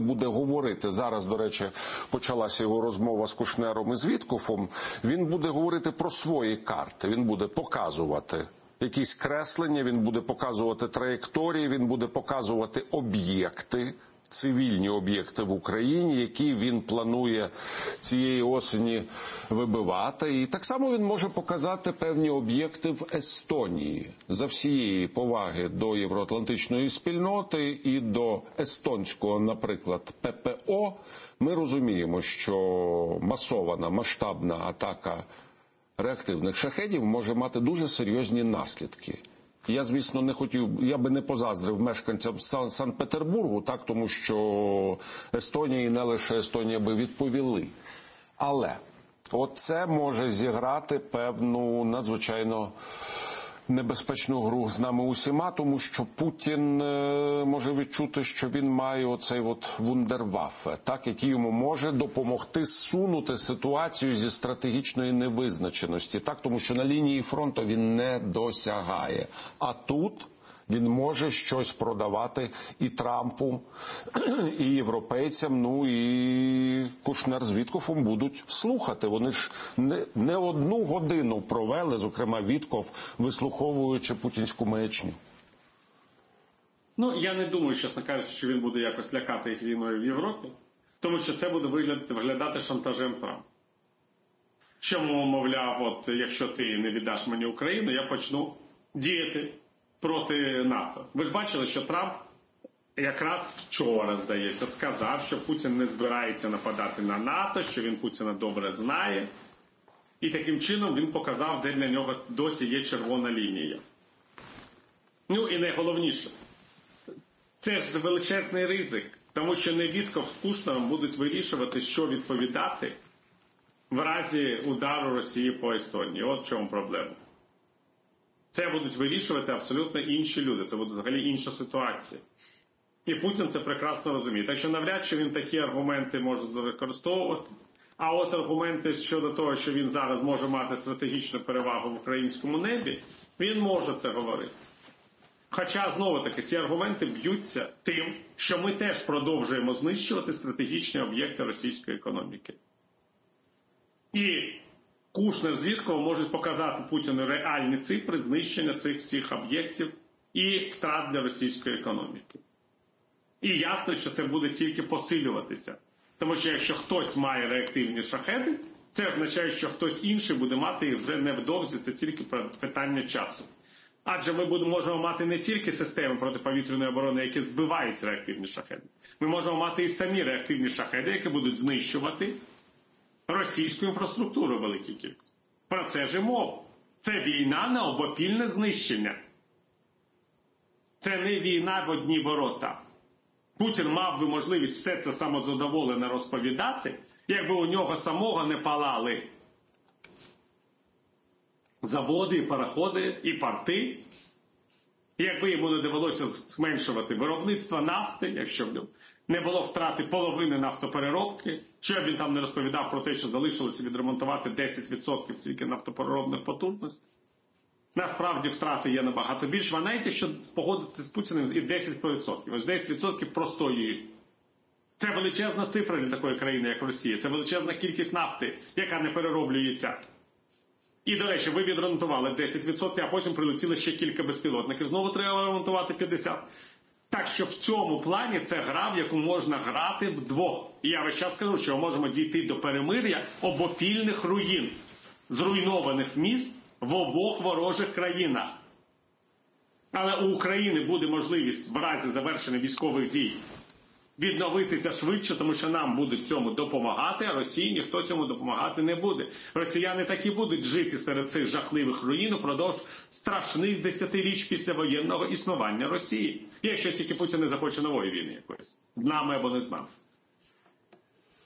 буде говорити, зараз, до речі, почалася його розмова з Кушнером і з Віткофом, він буде говорити про свої карти, він буде показувати якісь креслення, він буде показувати траєкторії, він буде показувати об'єкти, цивільні об'єкти в Україні, які він планує цієї осені вибивати. І так само він може показати певні об'єкти в Естонії. За всієї поваги до євроатлантичної спільноти і до естонського, наприклад, ППО, ми розуміємо, що масована, масштабна атака реактивних шахедів може мати дуже серйозні наслідки. Я, звісно, не хотів, я би не позаздрив мешканцям Санкт-Петербургу, так, тому що Естонія і не лише Естонія би відповіли. Але оце може зіграти певну надзвичайно небезпечну гру з нами усіма, тому що Путін може відчути, що він має оцей вундерваффе, так, який йому може допомогти зсунути ситуацію зі стратегічної невизначеності, так, тому що на лінії фронту він не досягає. А тут він може щось продавати і Трампу, і європейцям, ну і Кушнер з Віткофом будуть слухати. Вони ж не одну годину провели, зокрема Віткоф, вислуховуючи путінську маячню. Ну, я не думаю, чесно кажучи, що він буде якось лякати їх війною в Європі, тому що це буде виглядати шантажем Трампа. Чому, мовляв, от якщо ти не віддаш мені Україну, я почну діяти проти НАТО. Ви ж бачили, що Трамп якраз вчора, здається, сказав, що Путін не збирається нападати на НАТО, що він Путіна добре знає. І таким чином він показав, де для нього досі є червона лінія. Ну і найголовніше, це ж величезний ризик, тому що не Віткоф з Кушнером будуть вирішувати, що відповідати в разі удару Росії по Естонії. От в чому проблема. Це будуть вирішувати абсолютно інші люди, це буде взагалі інша ситуація. І Путін це прекрасно розуміє. Так що навряд чи він такі аргументи може використовувати. А от аргументи щодо того, що він зараз може мати стратегічну перевагу в українському небі, він може це говорити. Хоча, знову-таки, ці аргументи б'ються тим, що ми теж продовжуємо знищувати стратегічні об'єкти російської економіки. І Кушнер з Віткофом можуть показати Путіну реальні цифри знищення цих всіх об'єктів і втрат для російської економіки. І ясно, що це буде тільки посилюватися. Тому що якщо хтось має реактивні шахеди, це означає, що хтось інший буде мати їх вже невдовзі, це тільки питання часу. Адже ми можемо мати не тільки системи протиповітряної оборони, які збивають реактивні шахеди. Ми можемо мати і самі реактивні шахеди, які будуть знищувати російську інфраструктуру в великій кількості. Про це ж і мова. Це війна на обопільне знищення. Це не війна в одні ворота. Путін мав би можливість все це самозадоволено розповідати, якби у нього самого не палали заводи, і пароходи, і порти, якби йому не довелося зменшувати виробництво нафти, якщо б не було втрати половини нафтопереробки, що б він там не розповідав про те, що залишилося відремонтувати 10% тільки нафтопереробних потужностей. Насправді втрати є набагато більше, а навіть якщо погодитися з Путіним і 10%. Ось 10% простоюють. Це величезна цифра для такої країни, як Росія. Це величезна кількість нафти, яка не перероблюється. І, до речі, ви відремонтували 10%, а потім прилетіло ще кілька безпілотників. Знову треба ремонтувати 50%. Так що в цьому плані це гра, в яку можна грати вдвох. І я весь час кажу, що ми можемо дійти до перемир'я обопільних руїн, зруйнованих міст в обох ворожих країнах. Але у України буде можливість в разі завершення військових дій відновитися швидше, тому що нам будуть цьому допомагати, а Росії ніхто цьому допомагати не буде. Росіяни так і будуть жити серед цих жахливих руїн упродовж страшних десятиріч післявоєнного існування Росії. Якщо тільки Путін не захоче нової війни якоїсь. З нами або не з нами.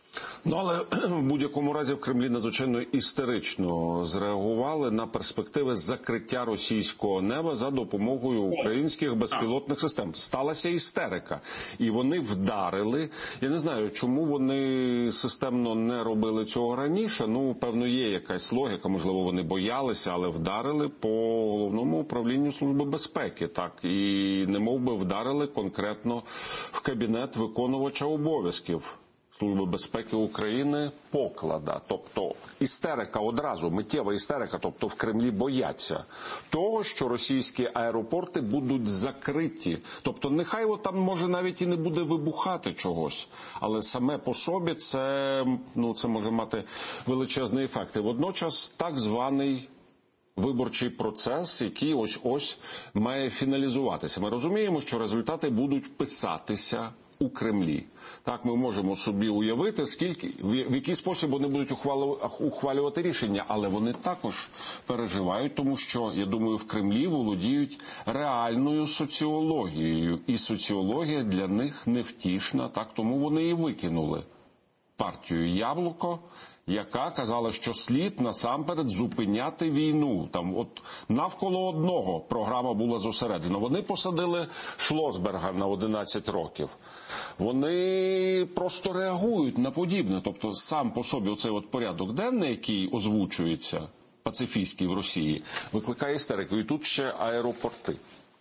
Ну, але в будь-якому разі в Кремлі надзвичайно істерично зреагували на перспективи закриття російського неба за допомогою українських безпілотних систем. Сталася істерика. І вони вдарили. Я не знаю, чому вони системно не робили цього раніше. Ну, певно, є якась логіка, можливо, вони боялися, але вдарили по Головному управлінню Служби безпеки. Так, і немов би вдарили конкретно в кабінет виконувача обов'язків Служби безпеки України Поклада. Тобто істерика одразу, миттєва істерика, тобто в Кремлі бояться того, що російські аеропорти будуть закриті. Тобто нехай там може навіть і не буде вибухати чогось, але саме по собі це може мати величезний ефект. І водночас так званий виборчий процес, який ось має фіналізуватися. Ми розуміємо, що результати будуть писатися у Кремлі. Так, ми можемо собі уявити, в який спосіб вони будуть ухвалювати рішення, але вони також переживають, тому що, я думаю, в Кремлі володіють реальною соціологією, і соціологія для них невтішна, так, тому вони і викинули партію «Яблуко», яка казала, що слід насамперед зупиняти війну. Там навколо одного програма була зосереджена. Вони посадили Шлосберга на 11 років. Вони просто реагують на подібне. Тобто сам по собі оцей порядок денний, який озвучується, пацифістський в Росії, викликає істерику. І тут ще аеропорти.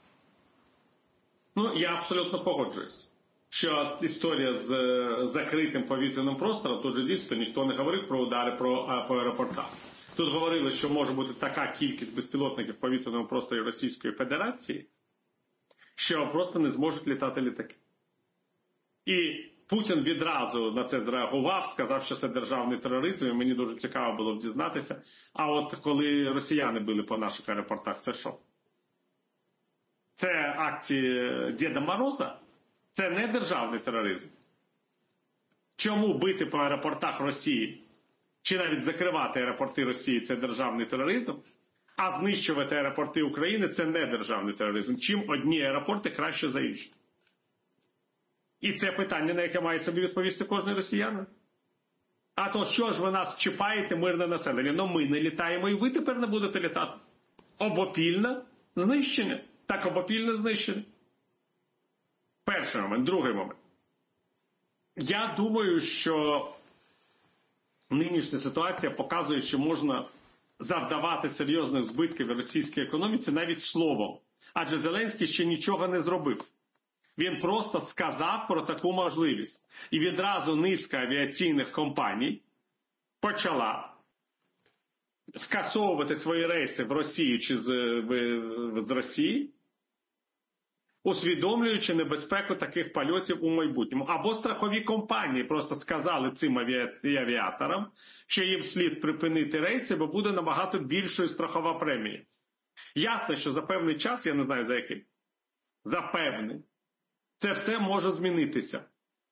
Я абсолютно погоджуюсь, що історія з закритим повітряним простором, тут же дійсно ніхто не говорив про удари по аеропортах. Тут говорили, що може бути така кількість безпілотників в повітряному просторі Російської Федерації, що просто не зможуть літати літаки. І Путін відразу на це зреагував, сказав, що це державний тероризм, і мені дуже цікаво було б дізнатися. А от коли росіяни били по наших аеропортах, це що? Це акції Діда Мороза? Це не державний тероризм. Чому бити по аеропортах Росії, чи навіть закривати аеропорти Росії – це державний тероризм, а знищувати аеропорти України – це не державний тероризм? Чим одні аеропорти краще за інші? І це питання, на яке має собі відповісти кожен росіянин. А то що ж ви нас чіпаєте, мирне населення? Ми не літаємо, і ви тепер не будете літати. Обопільне знищення. Так, обопільне знищення. Перший момент. Другий момент. Я думаю, що нинішня ситуація показує, що можна завдавати серйозних збитків російській економіці навіть словом. Адже Зеленський ще нічого не зробив. Він просто сказав про таку можливість. І відразу низка авіаційних компаній почала скасовувати свої рейси в Росію чи з Росії, усвідомлюючи небезпеку таких польотів у майбутньому. Або страхові компанії просто сказали цим авіаторам, що їм слід припинити рейси, бо буде набагато більшою страхова премія. Ясно, що за певний час, я не знаю за який, за певний, це все може змінитися.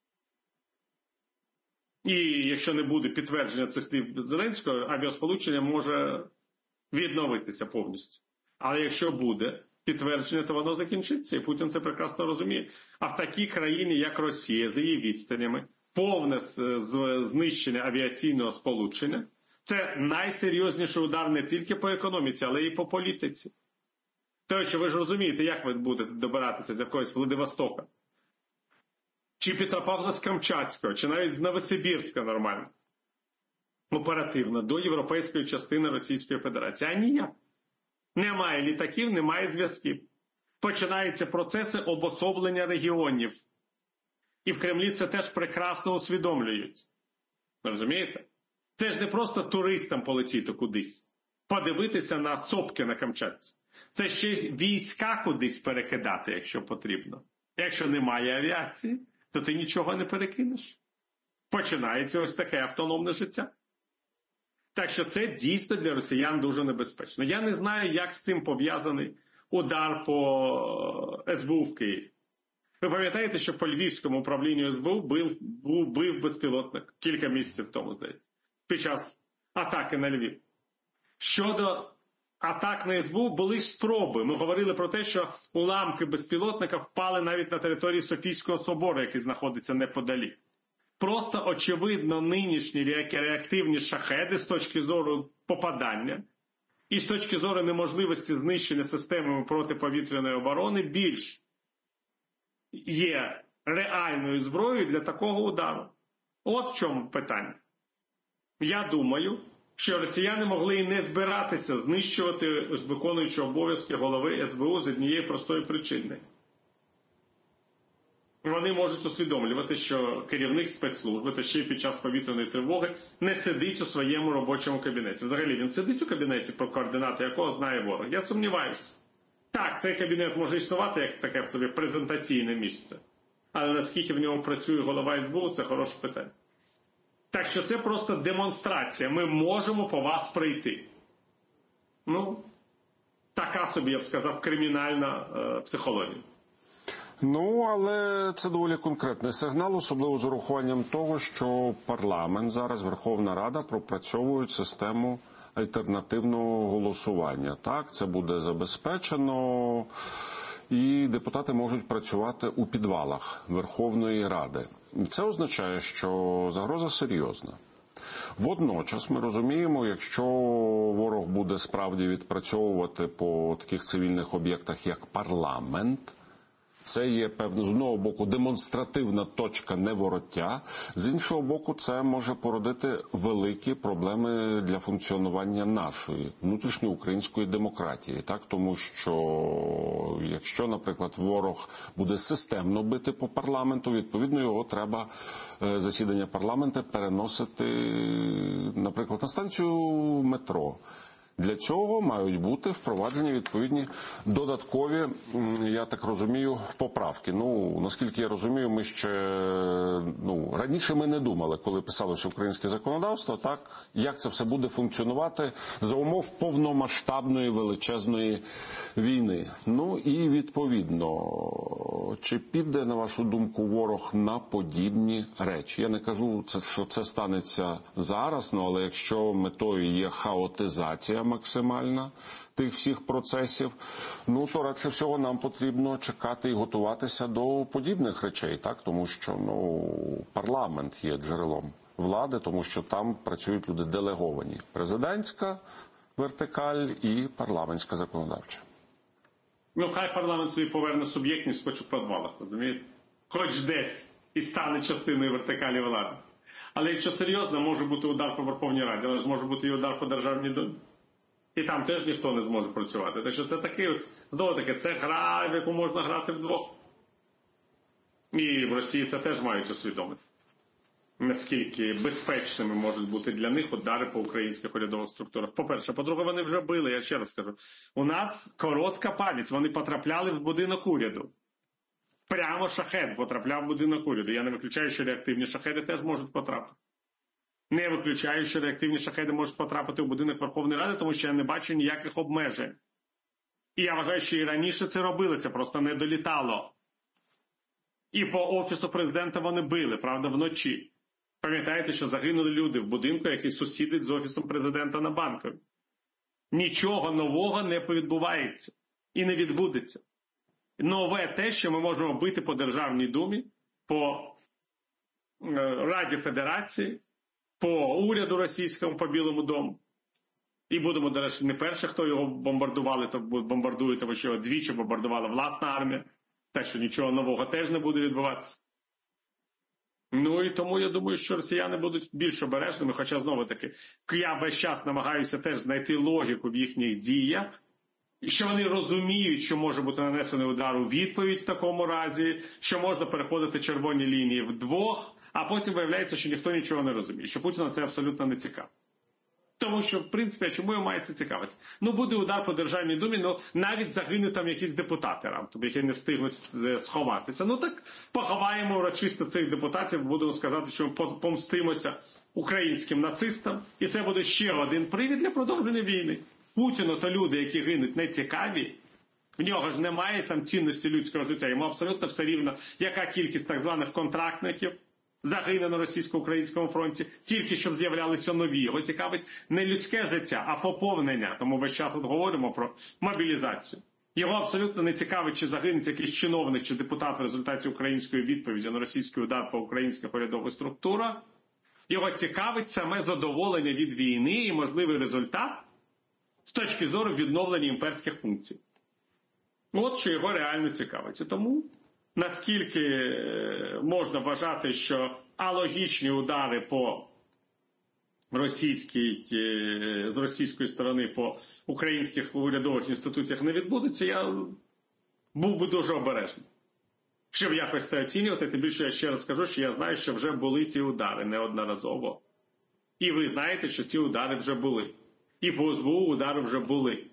І якщо не буде підтвердження цих слів Зеленського, авіасполучення може відновитися повністю. Але якщо буде підтвердження, то воно закінчиться. І Путін це прекрасно розуміє. А в такій країні, як Росія, з її відстанями, повне знищення авіаційного сполучення – це найсерйозніший удар не тільки по економіці, але й по політиці. Тому що ви ж розумієте, як ви будете добиратися з якогось Владивостока, чи Петропавловська-Камчатського, чи навіть з Новосибірська нормально, оперативно, до європейської частини Російської Федерації. А ніяк. Немає літаків, немає зв'язків. Починаються процеси обособлення регіонів. І в Кремлі це теж прекрасно усвідомлюють. Розумієте? Це ж не просто туристам полетіти кудись, подивитися на сопки на Камчатці. Це ще й війська кудись перекидати, якщо потрібно. Якщо немає авіації, то ти нічого не перекинеш. Починається ось таке автономне життя. Так що це дійсно для росіян дуже небезпечно. Я не знаю, як з цим пов'язаний удар по СБУ в Києві. Ви пам'ятаєте, що по Львівському управлінню СБУ бив безпілотник кілька місяців тому, здається, під час атаки на Львів. Щодо атак на СБУ були спроби. Ми говорили про те, що уламки безпілотника впали навіть на території Софійського собору, який знаходиться неподалік. просто очевидно нинішні реактивні шахеди з точки зору попадання і з точки зору неможливості знищення системами протиповітряної оборони більш є реальною зброєю для такого удару. От в чому питання. Я думаю, що росіяни могли і не збиратися знищувати виконуючи обов'язки голови СБУ з однієї простої причини. Вони можуть усвідомлювати, що керівник спецслужби, та ще й під час повітряної тривоги, не сидить у своєму робочому кабінеті. Взагалі він сидить у кабінеті, про координати якого знає ворог. Я сумніваюся. Так, цей кабінет може існувати як таке в собі презентаційне місце. Але наскільки в ньому працює голова СБУ, це хороше питання. Так що це просто демонстрація. Ми можемо по вас прийти. Ну, така собі, я б сказав, кримінальна психологія. Ну, але це доволі конкретний сигнал, особливо з урахуванням того, що парламент зараз, Верховна Рада, пропрацьовують систему альтернативного голосування. Так, це буде забезпечено, і депутати можуть працювати у підвалах Верховної Ради. Це означає, що загроза серйозна. Водночас ми розуміємо, якщо ворог буде справді відпрацьовувати по таких цивільних об'єктах, як парламент, це є, певно, з одного боку демонстративна точка невороття, з іншого боку, це може породити великі проблеми для функціонування нашої внутрішньоукраїнської демократії. Так? Тому що, якщо, наприклад, ворог буде системно бити по парламенту, відповідно, його треба, засідання парламенту, переносити, наприклад, на станцію метро. Для цього мають бути впроваджені відповідні додаткові, я так розумію, поправки. Ну, наскільки я розумію, ми ще, раніше ми не думали, коли писалося українське законодавство, так, як це все буде функціонувати за умов повномасштабної величезної війни. Ну і відповідно, чи піде, на вашу думку, ворог на подібні речі? Я не кажу, що це станеться зараз, але якщо метою є хаотизація максимальна тих всіх процесів, то радше всього нам потрібно чекати і готуватися до подібних речей, так? Тому що парламент є джерелом влади, тому що там працюють люди делеговані. Президентська вертикаль і парламентська законодавча. Хай парламент собі поверне суб'єктність хоч у підвалах, розумієте? Хоч десь і стане частиною вертикалі влади. Але якщо серйозно, може бути удар по Верховній Раді, але ж може бути і удар по Державній Думі. І там теж ніхто не зможе працювати. Так що це такий, знову таки, це гра, в яку можна грати вдвох. І в Росії це теж мають усвідомити. Наскільки безпечними можуть бути для них удари по українських урядових структурах. По-перше. По-друге, вони вже били, я ще раз скажу. У нас коротка пам'ять, вони потрапляли в будинок уряду. Прямо шахед потрапляв в будинок уряду. Я не виключаю, що реактивні шахеди теж можуть потрапити. Не виключаю, що реактивні шахеди можуть потрапити у будинок Верховної Ради, тому що я не бачу ніяких обмежень. І я вважаю, що і раніше це робилося, просто не долітало. І по Офісу Президента вони били, правда, вночі. Пам'ятаєте, що загинули люди в будинку, який сусідить з Офісом Президента на Банковій. Нічого нового не відбувається. І не відбудеться. Нове те, що ми можемо бити по Державній Думі, по Раді Федерації, по уряду російському, по Білому дому. І будемо, до речі, не перші, хто його бомбардували, то бомбардує, тому що його двічі бомбардувала власна армія. Так що нічого нового теж не буде відбуватися. І тому я думаю, що росіяни будуть більш обережними, хоча знову-таки, я весь час намагаюся теж знайти логіку в їхніх діях, і що вони розуміють, що може бути нанесений удар у відповідь в такому разі, що можна переходити червоні лінії вдвох, а потім виявляється, що ніхто нічого не розуміє, що Путіна це абсолютно не цікаво. Тому що, в принципі, чому його має це цікавити? Буде удар по Державній Думі, навіть загинуть там якісь депутати раптом, які не встигнуть сховатися. Так поховаємо урочисто цих депутатів, будемо сказати, що ми помстимося українським нацистам, і це буде ще один привід для продовження війни. Путіну то люди, які гинуть, не цікаві. В нього ж немає там цінності людського життя. Йому абсолютно все рівно, яка кількість так званих контрактників загине на російсько-українському фронті, тільки щоб з'являлися нові. Його цікавить не людське життя, а поповнення. Тому весь час говоримо про мобілізацію. Його абсолютно не цікавить, чи загинеться якийсь чиновник чи депутат в результаті української відповіді на російський удар по українська урядова структура. Його цікавить саме задоволення від війни і можливий результат з точки зору відновлення імперських функцій. От що його реально цікавить. І тому, наскільки можна вважати, що алогічні удари по з російської сторони по українських урядових інституціях не відбудуться, я був би дуже обережний, щоб якось це оцінювати. Тим більше я ще раз скажу, що я знаю, що вже були ці удари неодноразово. І ви знаєте, що ці удари вже були. І по СБУ удари вже були.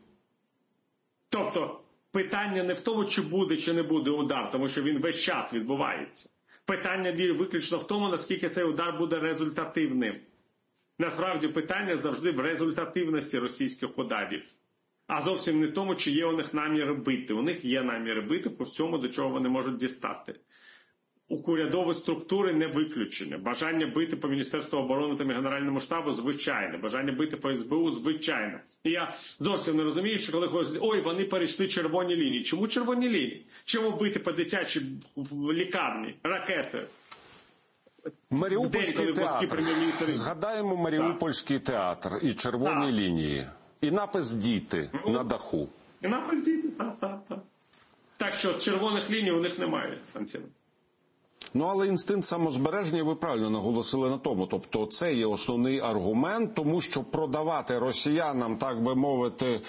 Тобто, питання не в тому, чи буде, чи не буде удар, тому що він весь час відбувається. Питання виключно в тому, наскільки цей удар буде результативним. Насправді питання завжди в результативності російських ударів. А зовсім не в тому, чи є у них наміри бити. У них є наміри бити по всьому, до чого вони можуть дістати. У урядової структури не виключення. Бажання бити по Міністерству оборони та Генеральному штабу – звичайне. Бажання бити по СБУ – звичайне. І я зовсім не розумію, що коли говорять, ой, вони перейшли червоні лінії. Чому червоні лінії? Чому бити по дитячій лікарні, ракети? Маріупольський театр. Згадаємо Маріупольський театр і червоні лінії. І напис «Діти» на даху. І напис «Діти», так. Так що червоних ліній у них немає, Антін. Ну, але інстинкт самозбереження, ви правильно наголосили на тому. Тобто це є основний аргумент, тому що продавати росіянам, так би мовити,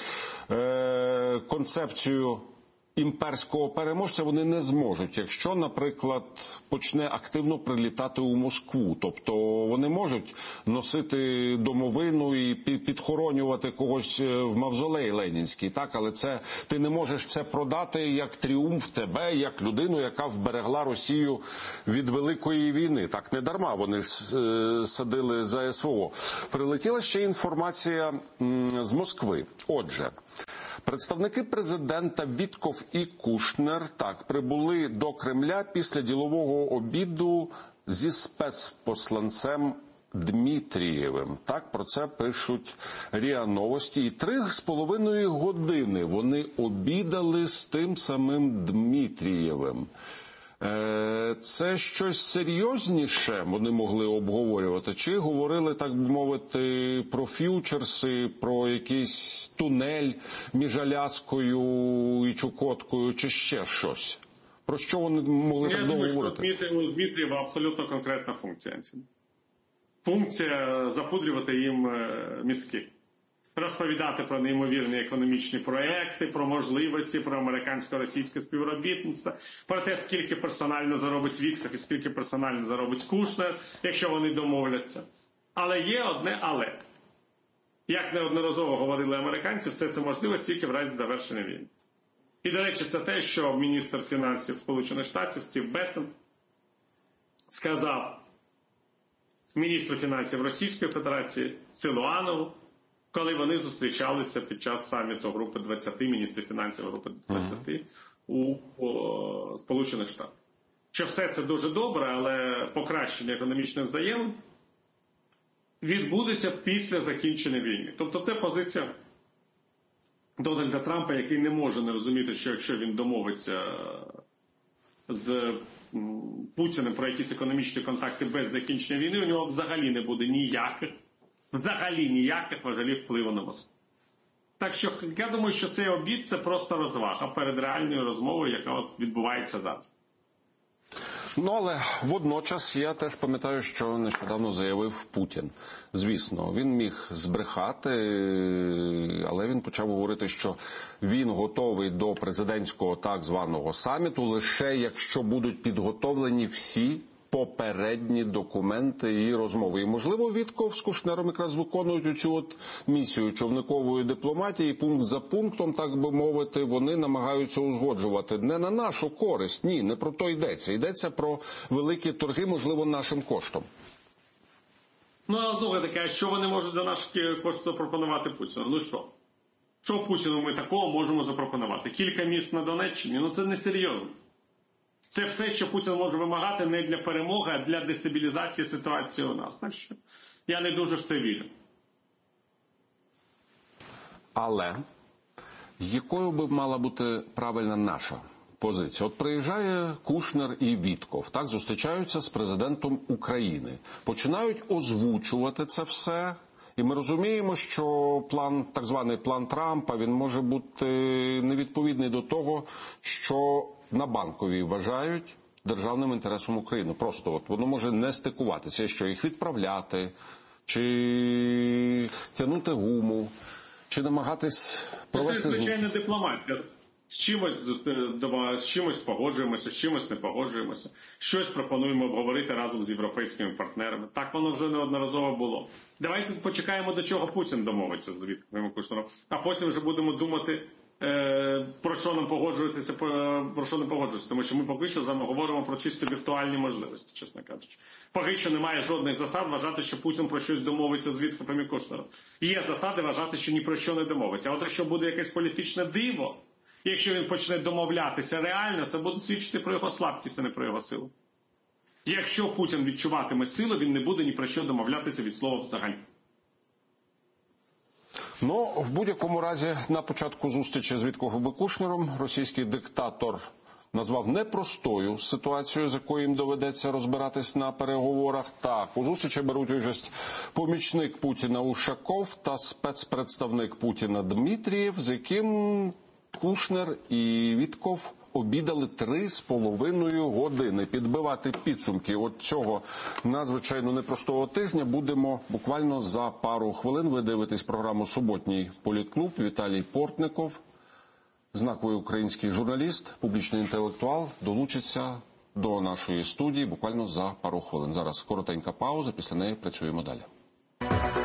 концепцію імперського переможця вони не зможуть, якщо, наприклад, почне активно прилітати у Москву. Тобто вони можуть носити домовину і підхоронювати когось в мавзолей ленінський, так? Але це ти не можеш це продати як тріумф тебе, як людину, яка вберегла Росію від Великої війни. Так, не дарма вони садили за СВО. Прилетіла ще інформація з Москви. Отже, представники президента Вітков і Кушнер прибули до Кремля після ділового обіду зі спецпосланцем Дмитрієвим. Так, про це пишуть РІА Новості. І 3,5 години вони обідали з тим самим Дмитрієвим. Це щось серйозніше вони могли обговорювати? Чи говорили, так би мовити, про ф'ючерси, про якийсь тунель між Аляскою і Чукоткою, чи ще щось? Про що вони могли так довго говорити? Я думаю, що у Дмитрієва абсолютно конкретна функція. Функція запудрювати їм мізки. Розповідати про неймовірні економічні проекти, про можливості, про американсько-російське співробітництво, про те, скільки персонально заробить Вітков і скільки персонально заробить Кушнер, якщо вони домовляться. Але є одне «але». Як неодноразово говорили американці, все це можливо тільки в разі завершення війни. І, до речі, це те, що міністр фінансів Сполучених Штатів Стів Бесент сказав міністру фінансів Російської Федерації Силуанову, коли вони зустрічалися під час саміту групи 20, міністрів фінансів групи 20 у Сполучених Штатах. Що все це дуже добре, але покращення економічних взаємин відбудеться після закінчення війни. Тобто це позиція Дональда Трампа, який не може не розуміти, що якщо він домовиться з Путіним про якісь економічні контакти без закінчення війни, у нього взагалі не буде ніяких важелів впливу на Москву. Так що я думаю, що цей обід – це просто розвага перед реальною розмовою, яка от відбувається зараз. Ну, але водночас я теж пам'ятаю, що нещодавно заявив Путін. Звісно, він міг збрехати, але він почав говорити, що він готовий до президентського так званого саміту лише якщо будуть підготовлені всі попередні документи і розмови. І, можливо, Вітков з Кушнером якраз виконують оцю от місію човникової дипломатії, пункт за пунктом, так би мовити, вони намагаються узгоджувати. Не на нашу користь, ні, не про то йдеться. Йдеться про великі торги, можливо, нашим коштом. Ну, а слухайте, а що вони можуть за наші кошти запропонувати Путіну? Ну що? Що Путіну ми такого можемо запропонувати? Кілька місць на Донеччині? Ну, це несерйозно. Це все, що Путін може вимагати не для перемоги, а для дестабілізації ситуації у нас. Так що я не дуже в це вірю. Але Якою би мала бути правильна наша позиція? От приїжджає Кушнер і Вітков, так, зустрічаються з президентом України, починають озвучувати це все, і ми розуміємо, що план, так званий план Трампа, він може бути невідповідний до того, що на Банковій вважають державним інтересом України. Просто от воно може не стикуватися, що їх відправляти, чи тягнути гуму, чи намагатись провести зустріч. Це звичайна дипломатія. З чимось погоджуємося, з чимось не погоджуємося. Щось пропонуємо обговорити разом з європейськими партнерами. Так воно вже неодноразово було. Давайте почекаємо, до чого Путін домовиться з Вітком і Кушнером, а потім вже будемо думати, про що нам погоджуватися, про що не погоджуватися. Тому що ми поки що з вами говоримо про чисто віртуальні можливості, чесно кажучи. Поки що немає жодних засад вважати, що Путін про щось домовиться з Вітком і Кушнером. Є засади вважати, що ні про що не домовиться. А от якщо буде якесь політичне диво, якщо він почне домовлятися реально, це буде свідчити про його слабкість, а не про його силу. Якщо Путін відчуватиме силу, він не буде ні про що домовлятися від слова взагалі. Ну, в будь-якому разі, на початку зустрічі з Вітковим і Кушнером російський диктатор назвав непростою ситуацію, з якою їм доведеться розбиратись на переговорах. Так, у зустрічі беруть участь помічник Путіна Ушаков та спецпредставник Путіна Дмитрієв, з яким Кушнер і Вітков обідали 3,5 години. Підбивати підсумки от цього надзвичайно непростого тижня будемо буквально за пару хвилин. Ви дивитесь програму «Суботній політклуб». Віталій Портников, знаковий український журналіст, публічний інтелектуал, долучиться до нашої студії буквально за пару хвилин. Зараз коротенька пауза, після неї працюємо далі.